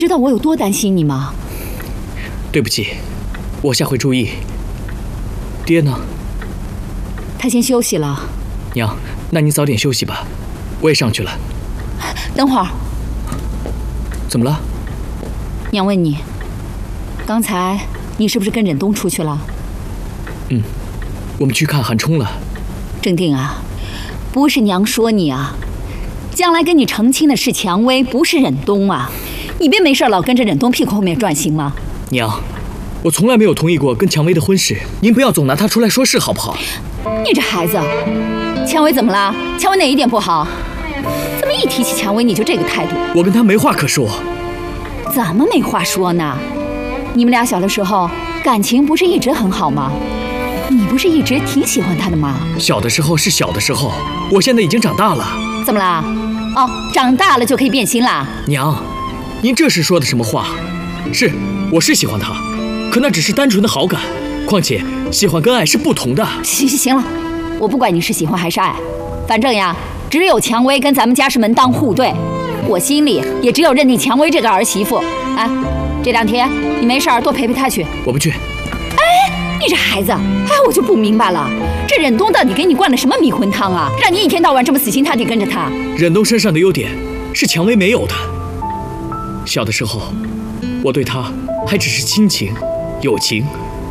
知道我有多担心你吗？ 对不起，我下回注意。爹呢？ 他先休息了。 娘，那您早点休息吧，我也上去了。 等会儿。 怎么了？ 娘问你，刚才你是不是跟忍冬出去了？ 我们去看韩冲了。 正定啊，不是娘说你啊，将来跟你成亲的是蔷薇，不是忍冬啊！你别没事老跟着忍冬屁股后面转，行吗？ 娘，我从来没有同意过跟蔷薇的婚事，您不要总拿她出来说事好不好？ 你这孩子，蔷薇怎么了？蔷薇哪一点不好？怎么一提起蔷薇你就这个态度？ 我跟她没话可说。 怎么没话说呢？你们俩小的时候感情不是一直很好吗？你不是一直挺喜欢她的吗？ 小的时候是小的时候，我现在已经长大了。 怎么啦？哦，长大了就可以变心啦？ 娘，您这是说的什么话？我是喜欢她，可那只是单纯的好感。况且喜欢跟爱是不同的。 行了，我不管你是喜欢还是爱，反正呀，只有蔷薇跟咱们家是门当户对，我心里也只有认定蔷薇这个儿媳妇。哎，这2天你没事多陪陪她去。 我不去。 你这孩子，我就不明白了，这忍冬到底给你灌了什么迷魂汤啊，让你一天到晚这么死心塌地跟着他？ 忍冬身上的优点是蔷薇没有的。小的时候，我对她还只是亲情、友情。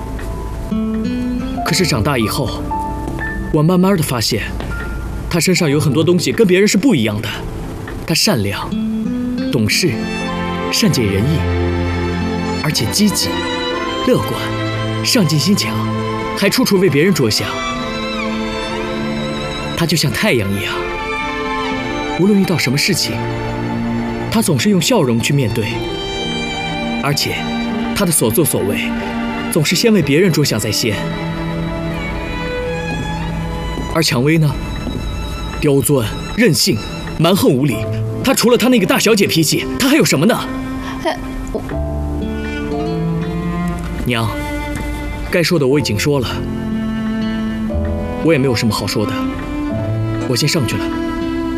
可是长大以后，我慢慢的发现，她身上有很多东西跟别人是不一样的。她善良、懂事、善解人意，而且积极、乐观。上进心强，还处处为别人着想。他就像太阳一样，无论遇到什么事情，他总是用笑容去面对，而且他的所作所为总是先为别人着想在先。而蔷薇呢，刁钻、任性、蛮横无理，她除了她那个大小姐脾气，她还有什么呢？娘，该说的我已经说了，我也没有什么好说的，我先上去了。